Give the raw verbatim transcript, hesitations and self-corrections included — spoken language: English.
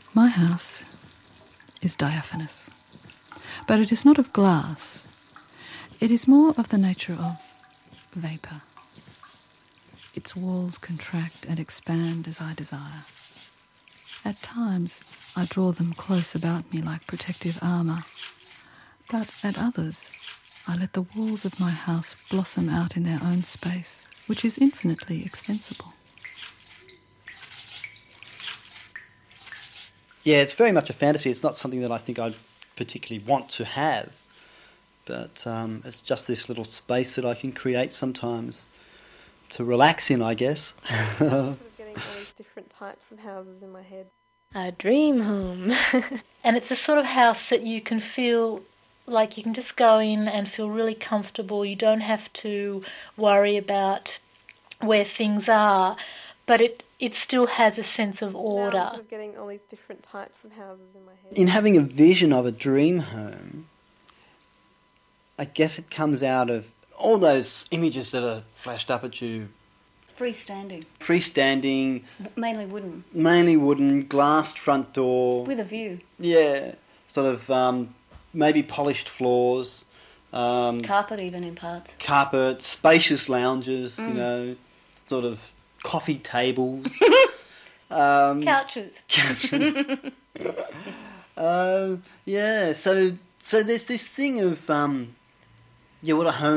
My house is diaphanous, but it is not of glass. It is more of the nature of vapour. Its walls contract and expand as I desire. At times, I draw them close about me like protective armour, but at others, I let the walls of my house blossom out in their own space, which is infinitely extensible. Yeah, it's very much a fantasy. It's not something that I think I particularly want to have, but um, it's just this little space that I can create sometimes to relax in, I guess. Sort of getting all these different types of houses in my head. A dream home. And it's the sort of house that you can feel like you can just go in and feel really comfortable. You don't have to worry about where things are, but it, it still has a sense of order. Now I'm sort of getting all these different types of houses in my head. In having a vision of a dream home, I guess it comes out of all those images that are flashed up at you. Freestanding. Freestanding. Mainly wooden. Mainly wooden, glassed front door. With a view. Yeah. Sort of um, maybe polished floors. Um, Carpet even in parts. Carpet, spacious lounges, Mm. you know, sort of coffee tables. um, Couches. Couches. uh, yeah, so so there's this thing of, um, yeah, what a home